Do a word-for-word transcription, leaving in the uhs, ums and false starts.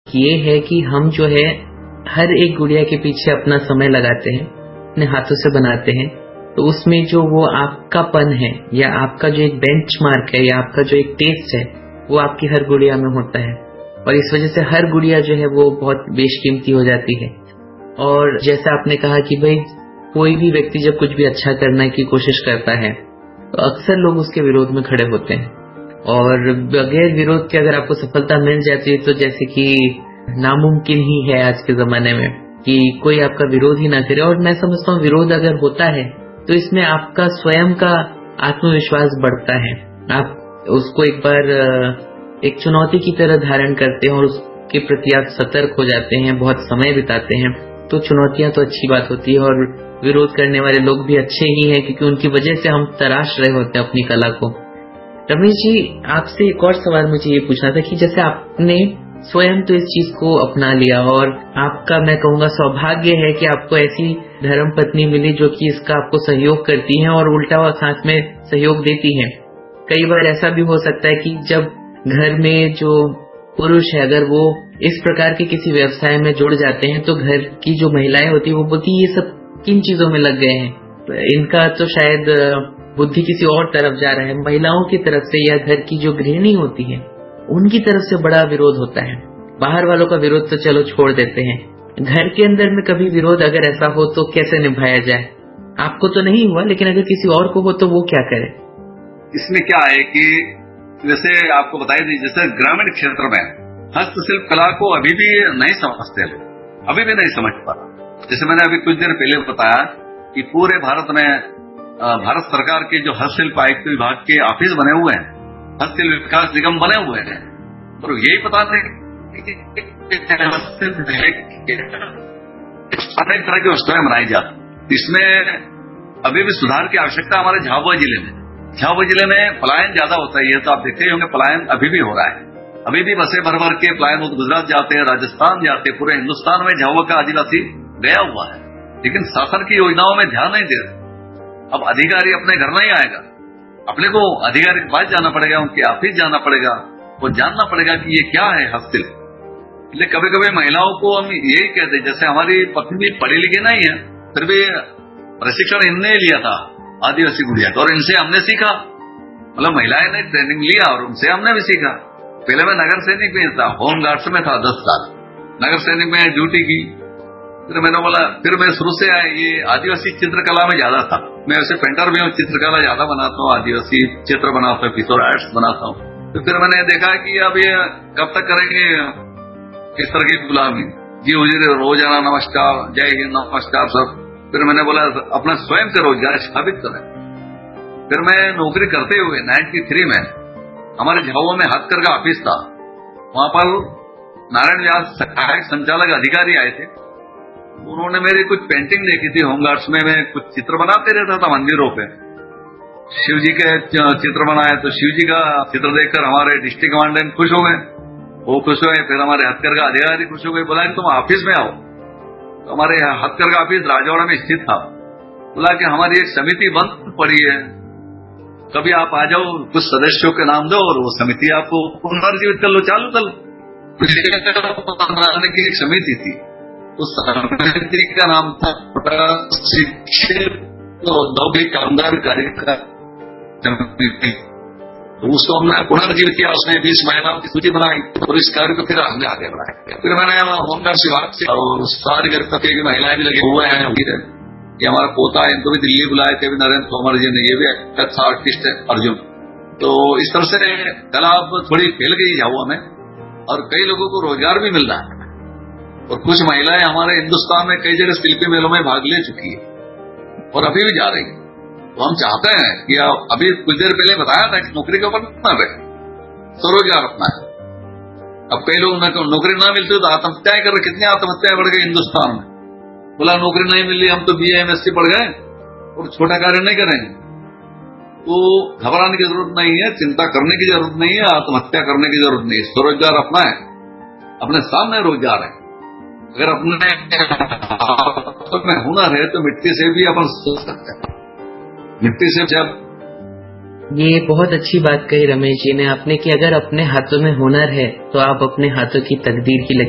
ये है कि हम जो है हर एक गुड़िया के पीछे अपना समय लगाते हैं, अपने हाथों से बनाते हैं, तो उसमें जो वो आपकापन है या आपका जो एक बेंचमार्क है या आपका जो एक टेस्ट है वो आपकी हर गुड़िया में होता है और इस वजह से हर गुड़िया जो है वो बहुत बेशकीमती हो जाती है। और जैसा आपने कहा कि भाई कोई भी व्यक्ति जब कुछ भी अच्छा करने की कोशिश करता है तो अक्सर लोग उसके विरोध में खड़े होते हैं और बगैर विरोध के अगर आपको सफलता मिल जाती है तो जैसे कि नामुमकिन ही है आज के जमाने में कि कोई आपका विरोध ही ना करे। और मैं समझता हूँ विरोध अगर होता है तो इसमें आपका स्वयं का आत्मविश्वास बढ़ता है, आप उसको एक बार एक चुनौती की तरह धारण करते हैं और उसके प्रति आप सतर्क हो जाते हैं, बहुत समय बिताते हैं। तो चुनौतियां तो अच्छी बात होती है और विरोध करने वाले लोग भी अच्छे ही हैं क्योंकि उनकी वजह से हम तराश रहे होते हैं अपनी कला को। रमेश जी, आपसे एक और सवाल मुझे ये पूछना था कि जैसे आपने स्वयं तो इस चीज को अपना लिया और आपका मैं कहूंगा सौभाग्य है कि आपको ऐसी धर्म पत्नी मिली जो कि इसका आपको सहयोग करती है और उल्टा हुआ साथ में सहयोग देती है। कई बार ऐसा भी हो सकता है कि जब घर में जो पुरुष है अगर वो इस प्रकार के किसी व्यवसाय में जुड़ जाते हैं तो घर की जो महिलाएं होती है वो बोलती ये सब किन चीजों में लग गए हैं, इनका तो शायद बुद्धि किसी और तरफ जा रहा है। महिलाओं की तरफ से या घर की जो गृहिणी होती है उनकी तरफ से बड़ा विरोध होता है। बाहर वालों का विरोध तो चलो छोड़ देते हैं, घर के अंदर में कभी विरोध अगर ऐसा हो तो कैसे निभाया जाए? आपको तो नहीं हुआ लेकिन अगर किसी और को हो तो वो क्या करे? इसमें क्या है कि जैसे आपको बताई दी, जैसे ग्रामीण क्षेत्र में हस्तशिल्प कला को अभी भी नहीं समझते लोग, अभी भी नहीं समझ पा रहा। जैसे मैंने अभी कुछ देर पहले बताया कि पूरे भारत में भारत सरकार के जो हस्तशिल्प आयुक्त विभाग के ऑफिस बने हुए हैं, हस्तशिल्प विकास निगम बने हुए हैं और यही पता नहीं अनेक तरह की वस्तुएं बनाई जाती। इसमें अभी भी सुधार की आवश्यकता हमारे झाबुआ जिले में झाबुआ जिले में पलायन ज्यादा होता है। ये तो आप देखते ही होंगे, पलायन अभी भी हो रहा है। अभी भी बसें भर भर के पलायन गुजरात जाते हैं, राजस्थान जाते हैं, पूरे हिंदुस्तान में झाबुआ का आदिवासी गया हुआ है, लेकिन शासन की योजनाओं में ध्यान नहीं दे रहे। अब अधिकारी अपने घर नहीं आएगा, अपने को अधिकारी के पास जाना पड़ेगा, उनके ऑफिस जाना पड़ेगा, वो जानना पड़ेगा कि ये क्या है हस्तशिल्प। इसलिए कभी कभी महिलाओं को हम यही कहते हैं, जैसे हमारी पत्नी पढ़ी लिखी नहीं है फिर भी प्रशिक्षण इनने लिया था आदिवासी गुड़िया का और इनसे हमने सीखा, मतलब महिलाएं ने ट्रेनिंग लिया और उनसे हमने भी सीखा। पहले मैं नगर सैनिक में था, होम गार्ड्स में था, दस साल नगर सैनिक में ड्यूटी की। फिर मैंने बोला, फिर मैं शुरू से आया ये आदिवासी चित्रकला में ज्यादा था। मैं वैसे पेंटर भी हूँ, चित्रकला ज्यादा बनाता हूँ, आदिवासी चित्र बनाता हूँ, पिथौर आर्ट्स बनाता हूँ। तो फिर मैंने देखा कि अब ये कब तक करेंगे इस तरह की गुलामी, जी हुजूर रोजाना नमस्कार, जय हिंद, नमस्कार सब। फिर मैंने बोला अपना स्वयं से रोजगार स्थापित करें। फिर मैं नौकरी करते हुए नाइन्टी थ्री में हमारे झाबुआ में हथकरघा ऑफिस था, वहां पर नारायण व्यास सहायक संचालक अधिकारी आए थे। उन्होंने मेरी कुछ पेंटिंग देखी थी, होमगार्ड्स में मैं कुछ चित्र बनाते रहता था मंदिरों पे, शिव जी के चित्र बनाए। तो शिव जी का चित्र देखकर हमारे डिस्ट्रिक्ट कमांडेंट खुश हो गए, वो खुश हुए, फिर हमारे हथकरघा अधिकारी खुश हो गए, बोला कि तुम ऑफिस में आओ। तो हमारे हथकरघा ऑफिस राजवाड़ा में स्थित था। बोला कि हमारी एक समिति बंद पड़ी है, कभी आप आ जाओ, कुछ सदस्यों के नाम दो और वो समिति आपको पुनर्जीवित कर लो, चालू कर लो। की एक समिति थी, उस समिति का नाम था शिक्षित औद्योगिक कामगार कार्यक्रम। तो उसको हमने पुनर्जीवित किया, उसने बीस महिलाओं की सूची बनाई और इस कार्य को फिर हमने आगे बढ़ाया। फिर मैंने होमगार्ड्स विभाग से और सारी कार्यक्रम की महिलाएं भी लगे हुए हैं। ये हमारा पोता है, इनको भी दिल्ली बुलाए थे नरेंद्र तोमर जी ने, ये भी अच्छा आर्टिस्ट है अर्जुन। तो इस तरह से कला अब थोड़ी फैल गई झाबुआ में और कई लोगों को रोजगार भी मिल रहा है और कुछ महिलाएं हमारे हिंदुस्तान में कई जगह शिल्पी मेलों में भाग ले चुकी है और अभी भी जा रही है। तो हम चाहते हैं कि अभी कुछ देर पहले बताया था कि नौकरी के ऊपर न रहे, स्वरोजगार अपना है। अब कई लोग नौकरी ना मिलती तो आत्महत्याएं कर रहे, कितनी आत्महत्याएं बढ़ गई हिंदुस्तान में। बोला नौकरी नहीं मिल रही, हम तो B A M S C पढ़ गए और छोटा कार्य नहीं करेंगे। तो घबराने की जरूरत नहीं है, चिंता करने की जरूरत नहीं है, आत्महत्या करने की जरूरत नहीं है। स्वरोजगार अपना है, अपने सामने रोजगार है। अगर अपने हुनर है तो मिट्टी से भी अपन सोच सकते हैं, मिट्टी से जब। ये बहुत अच्छी बात कही रमेश जी ने आपने कि अगर अपने हाथों में हुनर है तो आप अपने हाथों की तकदीर की